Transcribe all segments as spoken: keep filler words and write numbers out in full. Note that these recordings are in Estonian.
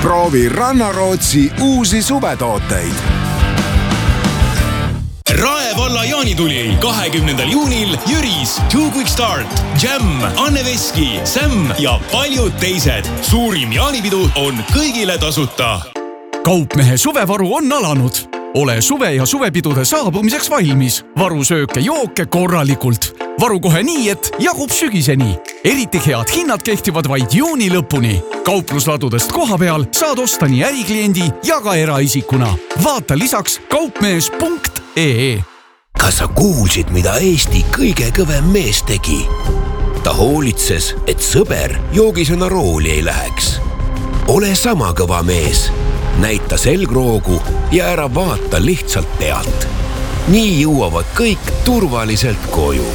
Proovi Rannarootsi uusi suvetooteid. Rae valla jaanituli kahekümnendal juunil Jüris, Two Quick Start, Jam, Anne Veski, Sam ja paljud teised. Suurim jaanipidu on kõigile tasuta. Kaupmehe suvevaru on alanud. Ole suve ja suvepidude saabumiseks valmis. Varu sööke jooke korralikult. Varu kohe nii, et jagub sügiseni. Eriti head hinnad kehtivad vaid juuni lõpuni. Kauplusladudest koha peal saad osta nii ärikliendi ja ka eraisikuna. Vaata lisaks kaupmees punkt ee. Kas sa kuulsid, mida Eesti kõige kõvem mees tegi? Ta hoolitses, et sõber joogisena rooli ei läheks. Ole sama kõva mees. Näita selgroogu ja ära vaata lihtsalt pealt. Nii jõuavad kõik turvaliselt koju.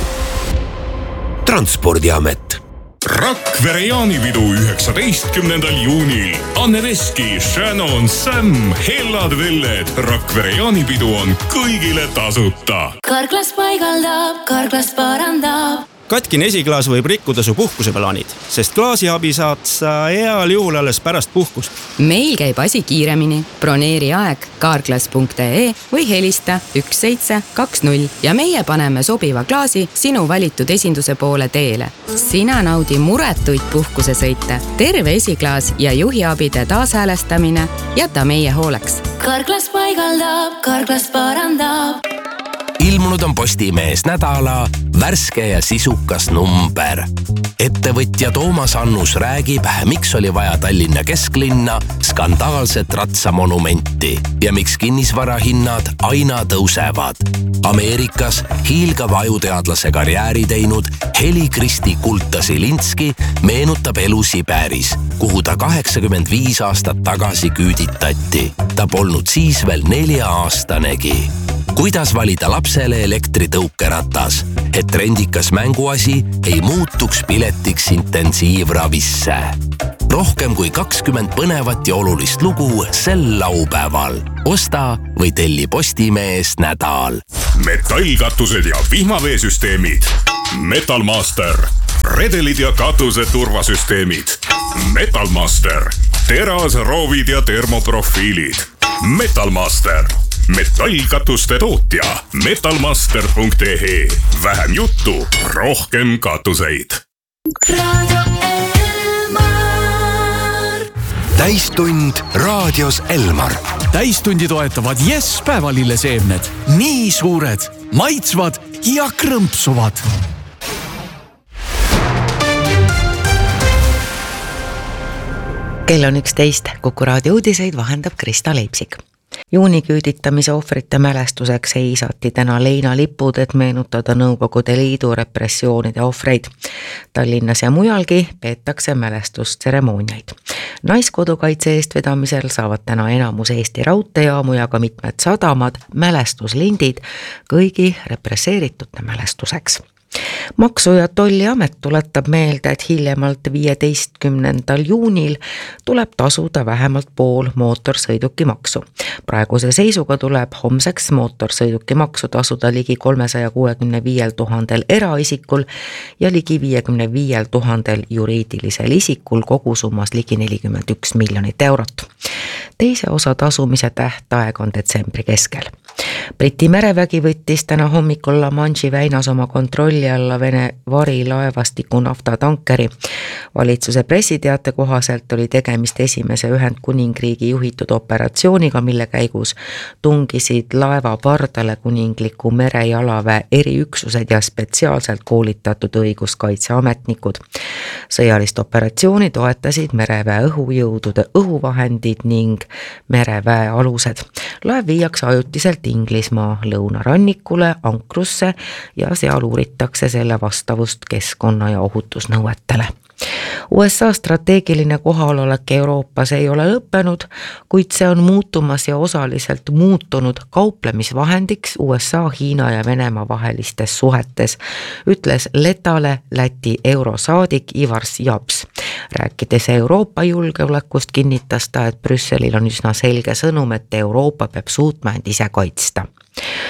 Transpordiamet. Rakvere jaanipidu üheksateistkümnendal juunil. Anne Veski, Shannon, Sam, Hellad Velled. Rakvere jaanipidu on kõigile tasuta. Karklas paigaldab, Karklas parandab. Katkine esiklaas võib rikkuda su puhkuseplaanid, sest klaasiabi saad sa heal juhul alles pärast puhkust. Meil käib asi kiiremini. Broneeri aeg karklas punkt ee või helista üks seitse kaks null ja meie paneme sobiva klaasi sinu valitud esinduse poole teele. Sina naudi muretuid puhkusesõite. Terve esiklaas ja juhiabide taashäälestamine jäta meie hooleks. Karklas paigaldab, Karklas parandab. Ilmunud on Postimees nädala värske ja sisukas number. Ettevõtja Toomas Annus räägib, miks oli vaja Tallinna kesklinna skandaalset ratsamonumenti ja miks kinnisvarahinnad aina tõusevad. Ameerikas hiilgava ajuteadlase karjääri teinud Heli Kristi Kulta-Silinski meenutab elu Siberis, kuhu ta kaheksakümmend viis aastat tagasi küüditati. Ta polnud siis veel nelja aastanegi. Kuidas valida lapsele elektritõukeratas, et trendikas mänguasi ei muutuks piletiks intensiivravisse. Rohkem kui kakskümmend põnevat ja olulist lugu sel laupäeval. Osta või telli Postimees nädal. Metallkatused ja vihmaveesüsteemid. Metalmaster. Redelid ja katuse turvasüsteemid. Metalmaster. Teras, roovid ja termoprofiilid. Metalmaster. Metallkatuste tootja metalmaster punkt ee. Vähem juttu, rohkem katuseid. Radio Elmar. Täistund raadios Elmar. Täistundi toetavad Yes päevalilleseemned. Nii suured, maitsvad ja krõmpsuvad. Kell on üksteist. Kuku raadio uudiseid vahendab Krista Leipsik. Juuni küüditamise ohvrite mälestuseks seisati täna leinalipud, et meenutada Nõukogude Liidu repressioonide ohvreid. Tallinnas ja mujalgi peetakse mälestustseremooniaid. Naiskodukaitse eestvedamisel saavad täna enamus Eesti raudteejaamu ja ka mitmed sadamad mälestuslindid kõigi represseeritute mälestuseks. Maksu- ja Tolliamet tuletab meelde, et hiljemalt viieteistkümnendal juunil tuleb tasuda vähemalt pool mootorsõidukimaksu. Praeguse seisuga tuleb homseks mootorsõidukimaksu tasuda ligi kolmesaja kuuekümne viiel tuhandel eraisikul ja ligi viiekümne viiel tuhandel juriidilisel isikul kogusummas ligi nelikümmend üks miljonit eurot. Teise osa tasumise tähtaeg on detsembri keskel. Briti merevägi võttis täna hommikul La Manche'i väinas oma kontrolli alla Vene varilaevastiku naftatankeri. Valitsuse pressiteate kohaselt oli tegemist esimese Ühendkuningriigi juhitud operatsiooniga, mille käigus tungisid laeva pardale kuningliku merejalaväe eriüksused ja spetsiaalselt koolitatud õiguskaitseametnikud. Sõjalist operatsiooni toetasid mereväe õhujõudude õhuvahendid ning mereväe alused. Laev viiakse ajutiselt Inglismaa lõunarannikule ankrusse ja seal uuritakse selle vastavust keskkonna- ja ohutusnõuetele. U S A strateegiline kohalolek Euroopas ei ole lõppenud, kuid see on muutumas ja osaliselt muutunud kauplemisvahendiks U S A, Hiina ja Venemaa vahelistes suhetes, ütles Letale Läti eurosaadik Ivar Japs. Rääkides Euroopa julgeolekust kinnitas ta, et Brüsselil on üsna selge sõnum, et Euroopa peab suutma end ise kaitsta.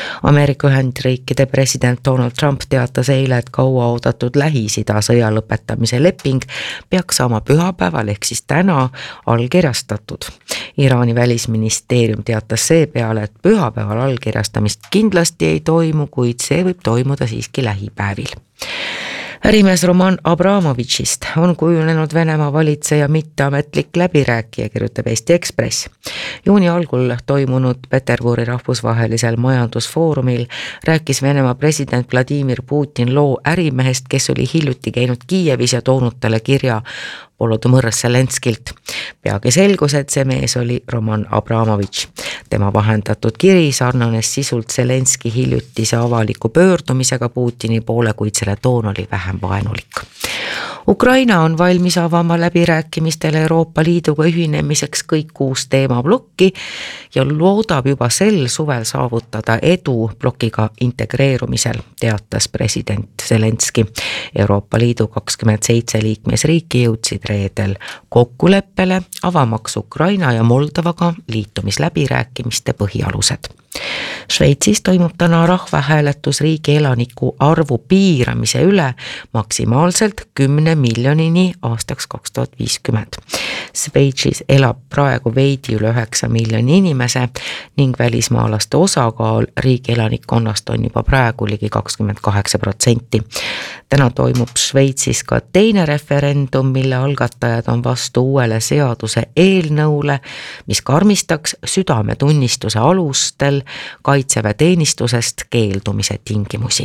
Ameerika Ühendriikide president Donald Trump teatas eile, et kaua oodatud Lähis-Ida sõja lõpetamise leping peaks saama pühapäeval ehk siis täna allkirjastatud. Iraani välisministeerium teatas seepeale, et pühapäeval allkirjastamist kindlasti ei toimu, kuid see võib toimuda siiski lähipäevil. Ärimees Roman Abramovitšist on kujunenud Venemaa valitseja mitteametlik läbirääkija, kirjutab Eesti Ekspress. Juuni algul toimunud Peterburi rahvusvahelisel majandusfoorumil rääkis Venemaa president Vladimir Putin loo ärimehest, kes oli hiljuti käinud Kiievis ja toonud talle kirja Volodõmõr Zelenskilt. Peagi selgus, et see mees oli Roman Abramovitš. Tema vahendatud kiri sarnanes sisult Zelenski hiljutise avaliku pöördumisega Putini poole, kuid selle toon oli vähem vaenulik. Ukraina on valmis avama läbirääkimistele Euroopa Liiduga ühinemiseks kõik kuus teemablokki ja loodab juba sel suvel saavutada edu blokiga integreerumisel, teatas president Zelenski. Euroopa Liidu kakskümmend seitse liikmesriiki jõudsid reedel kokkuleppele avamaks Ukraina ja Moldovaga liitumisläbirääkimiste põhialused. Šveitsis toimub täna rahvahääletus riigi elaniku arvu piiramise üle maksimaalselt kümne miljonini aastaks kaks tuhat viiskümmend. Šveitsis elab praegu veidi üle üheksa miljoni inimese ning välismaalaste osakaal riigi elanikkonnast on juba praegu ligi kakskümmend kaheksa protsenti. Täna toimub Šveitsis ka teine referendum, mille algatajad on vastu uuele seaduse eelnõule, mis karmistaks südametunnistuse alustel kaitseväeteenistusest keeldumise tingimusi.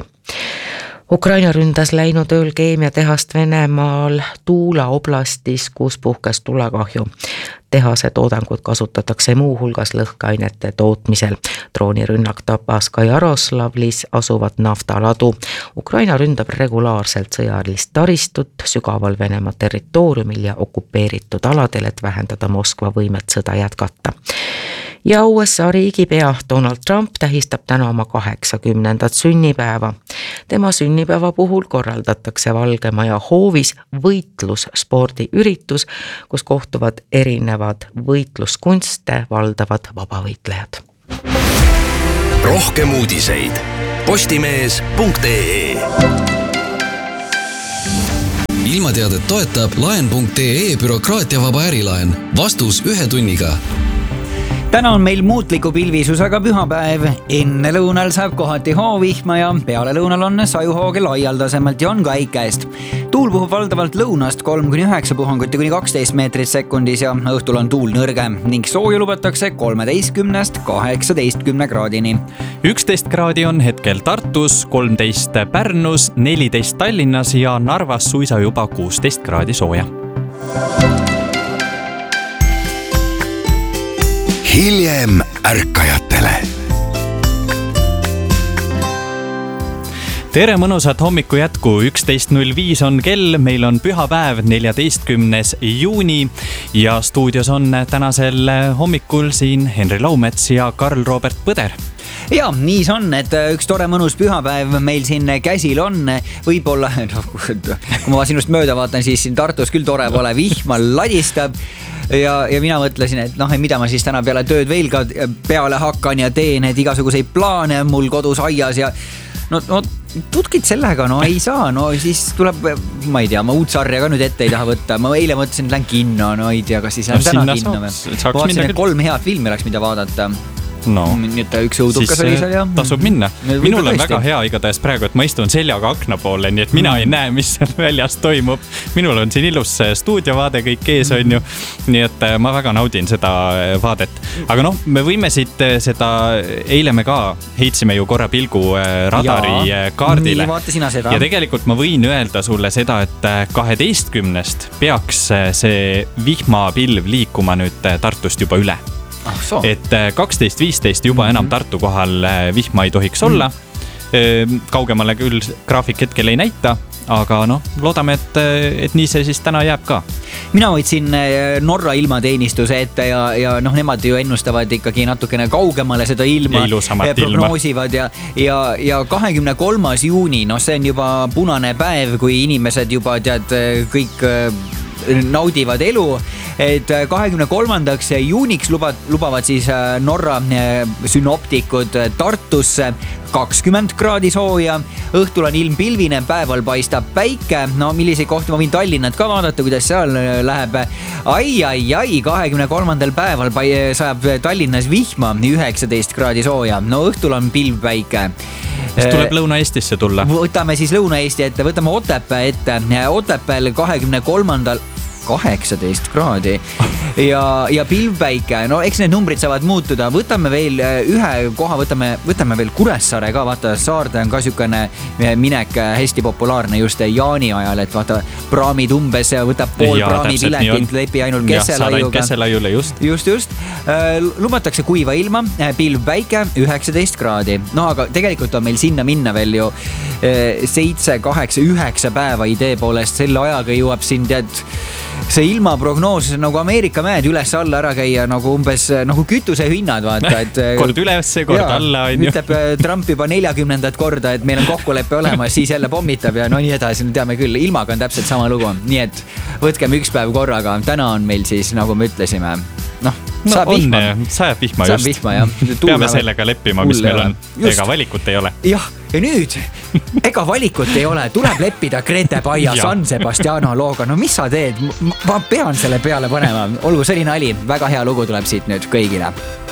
Ukraina ründas läinud ööl keemiatehast Venemaal Tuula oblastis, kus puhkes tulekahju. Tehase toodangut kasutatakse muu hulgas lõhkeainete tootmisel. Droonirünnak tapas ka Jaroslavlis asuvat naftaladu. Ukraina ründab regulaarselt sõjalist taristut sügaval Venemaa territooriumil ja okupeeritud aladel, et vähendada Moskva võimet sõda jätkata. Ja U S A riigipea Donald Trump tähistab täna oma kaheksakümnendat sünnipäeva. Tema sünnipäeva puhul korraldatakse Valgemaja hoovis võitlusspordiüritus, kus kohtuvad erinevad võitluskunste valdavad vabavõitlejad. Rohkem uudiseid postimees punkt ee. Ilmateadet toetab laen punkt ee bürokraatiavaba ärilaen. Vastus ühe tunniga. Täna on meil muutliku pilvisusega pühapäev. Enne lõunal saab kohati hoovihma ja peale lõunal on sajuhooge laialdasemalt ja on ka äikeest. Tuul puhub valdavalt lõunast kolm kuni üheksa puhangut ja kuni kaksteist meetrit sekundis ja õhtul on tuul nõrge ning sooju lubatakse kolmeteistkümnest kaheksateistkümne kraadini. üksteist kraadi on hetkel Tartus, kolmteist Pärnus, neliteist Tallinnas ja Narvas suisa juba kuusteist kraadi sooja. Hiljem ärkajatele. Tere mõnusat hommiku jätku, üksteist null viis on kell, meil on pühapäev, neljateistkümnes juuni ja stuudios on tänasel hommikul siin Henri Laumets ja Karl-Robert Põder. Ja, nii see on, et üks tore mõnus pühapäev meil siin käsil on. Võib-olla, no, kui ma sinust mööda vaatan, siis siin Tartus küll tore pole, vihma ladistab. Ja, ja mina mõtlesin, et noh, mida ma siis täna peale tööd veel ka peale hakkan ja teen, et igasuguseid plaane mul kodus aias ja no, no tutkid sellega, no ei saa, no siis tuleb, ma ei tea, ma uut sarja ka nüüd ette ei taha võtta, ma eile mõtlesin, et lähen kinno, no ei tea, kas siis lähen no, täna kinno või. Ma vaatasin, et kolm head filmi oleks, mida vaadata. No, nii et üks õudukas oli seal ja tasub minna. Minul on väga hea igatahes praegu, et ma istun seljaga akna poole, nii et mina ei näe, mis seal väljas toimub. Minul on siin ilus stuudiovaade kõik ees on ju, nii et ma väga naudin seda vaadet. Aga noh, me võime siit seda, eile me ka heitsime ju korra pilgu radari ja, kaardile. Ja tegelikult ma võin öelda sulle seda, et kaheteistkümnest peaks see vihmapilv liikuma nüüd Tartust juba üle. Ah, so. Et kaksteist viisteist juba enam Tartu kohal vihma ei tohiks olla. Kaugemale küll graafik hetkel ei näita, aga noh, loodame, et, et nii see siis täna jääb ka. Mina võtsin Norra ilmateenistuse ette ja, ja noh, nemad ju ennustavad ikkagi natukene kaugemale seda ilma. Ja prognoosivad ja, ja, ja kahekümne kolmas juuni, noh see on juba punane päev, kui inimesed juba tead kõik naudivad elu et kahekümne kolmandaks juuniks lubavad, lubavad siis Norra synoptikud Tartusse kakskümmend kraadi sooja, õhtul on ilm pilvine, päeval paistab päike, no milliseid kohti ma võin Tallinnat ka vaadata, kuidas seal läheb. Ai, ai, ai, kahekümne kolmandal päeval sajab Tallinnas vihma, üheksateist kraadi sooja, no õhtul on pilv päike. Siis tuleb Lõuna-Eestisse tulla. Võtame siis Lõuna-Eesti ette, võtame Otepää ette, Otepääl kahekümne kolmandal kaheksateist kraadi ja, ja pilvpäike, no eks need numbrid saavad muutuda, võtame veel ühe koha, võtame, võtame veel Kuressaare ka, vaata Saarde on ka sükene minek hästi populaarne just jaani ajal, et vaata praamid umbes võtab pool ja, praami piletit, lepi ainult Kesselaiuga. Kesselaiule just. Just, just. Lubatakse kuiva ilma, pilvpäike, üheksateist kraadi. No aga tegelikult on meil sinna minna veel ju seitse, kaheksa, üheksa päeva idee poolest, selle ajaga jõuab siin tead see ilmaprognoos nagu Ameerika mäed üles-alla ära käia nagu umbes nagu kütuse hinnad, vaata, et kord ülesse, kord jaa, alla on ju. Ütleb Trump juba neljakümnendat korda, et meil on kokkuleppe olemas, siis jälle pommitab ja no nii edasi, teame küll, ilmaga on täpselt sama lugu. Nii et võtkem üks päev korraga, täna on meil siis, nagu me ütlesime, noh, no saab on, vihma. Saab vihma saab just. Vihma, jah. Peame sellega leppima, mis meil on. Just. Ega valikut ei ole. Jah, ja nüüd, ega valikut ei ole, tuleb leppida Grete Paia San Sebastiano looga, no mis sa teed? Ma pean selle peale panema, olgu selline ali, väga hea lugu tuleb siit nüüd kõigile.